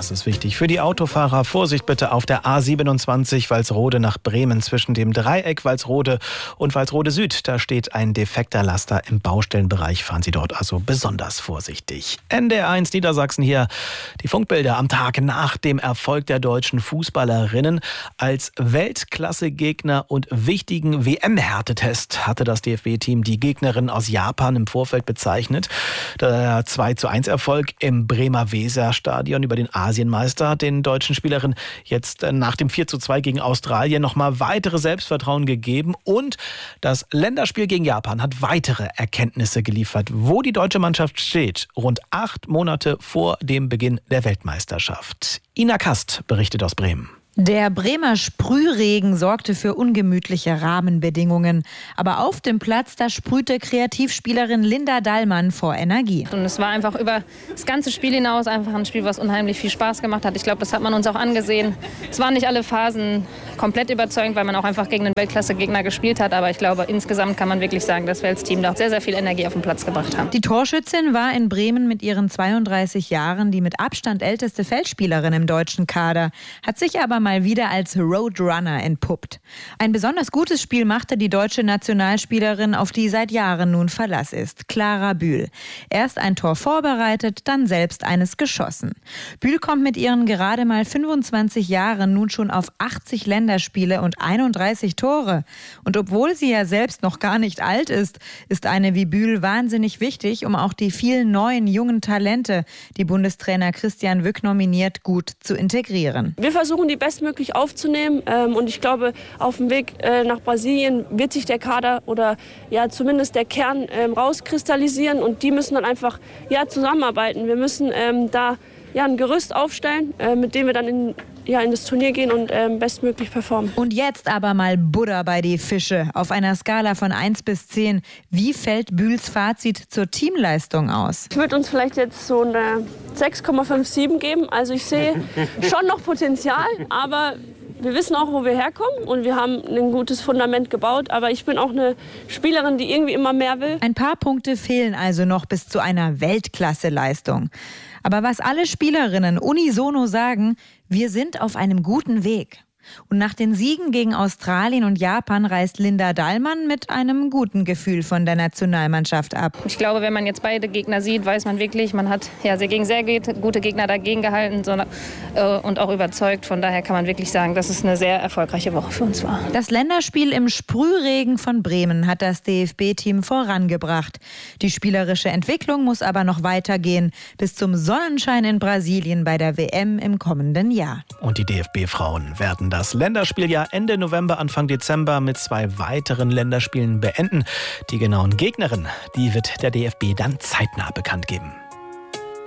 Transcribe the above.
Das ist wichtig für die Autofahrer. Vorsicht bitte auf der A27 Walsrode nach Bremen zwischen dem Dreieck Walsrode und Walsrode Süd. Da steht ein defekter Laster im Baustellenbereich. Fahren Sie dort also besonders vorsichtig. NDR1 Niedersachsen hier. Die Funkbilder am Tag nach dem Erfolg der deutschen Fußballerinnen. Als Weltklasse-Gegner und wichtigen WM-Härtetest hatte das DFB-Team die Gegnerin aus Japan im Vorfeld bezeichnet. Der 2:1-Erfolg im Bremer Weserstadion über den Asienmeister hat den deutschen Spielerinnen jetzt nach dem 4:2 gegen Australien nochmal weitere Selbstvertrauen gegeben. Und das Länderspiel gegen Japan hat weitere Erkenntnisse geliefert, wo die deutsche Mannschaft steht, rund 8 Monate vor dem Beginn der Weltmeisterschaft. Ina Kast berichtet aus Bremen. Der Bremer Sprühregen sorgte für ungemütliche Rahmenbedingungen. Aber auf dem Platz, da sprühte Kreativspielerin Linda Dallmann vor Energie. Und es war einfach über das ganze Spiel hinaus einfach ein Spiel, was unheimlich viel Spaß gemacht hat. Ich glaube, das hat man uns auch angesehen. Es waren nicht alle Phasen komplett überzeugend, weil man auch einfach gegen einen Weltklasse-Gegner gespielt hat. Aber ich glaube, insgesamt kann man wirklich sagen, dass wir als Team da sehr, sehr viel Energie auf den Platz gebracht haben. Die Torschützin war in Bremen mit ihren 32 Jahren die mit Abstand älteste Feldspielerin im deutschen Kader, hat sich aber mal wieder als Roadrunner entpuppt. Ein besonders gutes Spiel machte die deutsche Nationalspielerin, auf die seit Jahren nun Verlass ist, Clara Bühl. Erst ein Tor vorbereitet, dann selbst eines geschossen. Bühl kommt mit ihren gerade mal 25 Jahren nun schon auf 80 Länderspiele und 31 Tore. Und obwohl sie ja selbst noch gar nicht alt ist, ist eine wie Bühl wahnsinnig wichtig, um auch die vielen neuen, jungen Talente, die Bundestrainer Christian Wück nominiert, gut zu integrieren. Wir versuchen, die bestmöglich aufzunehmen. Und ich glaube, auf dem Weg nach Brasilien wird sich der Kader oder ja zumindest der Kern rauskristallisieren. Und die müssen dann einfach zusammenarbeiten. Wir müssen da ein Gerüst aufstellen, mit dem wir dann in das Turnier gehen und bestmöglich performen. Und jetzt aber mal Butter bei die Fische. Auf einer Skala von 1 bis 10. Wie fällt Bühls Fazit zur Teamleistung aus? Ich würde uns vielleicht jetzt so eine 6,57 geben. Also ich sehe schon noch Potenzial, aber wir wissen auch, wo wir herkommen und wir haben ein gutes Fundament gebaut. Aber ich bin auch eine Spielerin, die irgendwie immer mehr will. Ein paar Punkte fehlen also noch bis zu einer Weltklasse-Leistung. Aber was alle Spielerinnen unisono sagen, wir sind auf einem guten Weg. Und nach den Siegen gegen Australien und Japan reist Linda Dallmann mit einem guten Gefühl von der Nationalmannschaft ab. Ich glaube, wenn man jetzt beide Gegner sieht, weiß man wirklich, man hat gegen sehr gute Gegner dagegen gehalten und auch überzeugt. Von daher kann man wirklich sagen, dass es eine sehr erfolgreiche Woche für uns war. Das Länderspiel im Sprühregen von Bremen hat das DFB-Team vorangebracht. Die spielerische Entwicklung muss aber noch weitergehen, bis zum Sonnenschein in Brasilien bei der WM im kommenden Jahr. Und die DFB-Frauen werden das Länderspieljahr Ende November, Anfang Dezember mit 2 weiteren Länderspielen beenden. Die genauen Gegnerinnen, die wird der DFB dann zeitnah bekannt geben.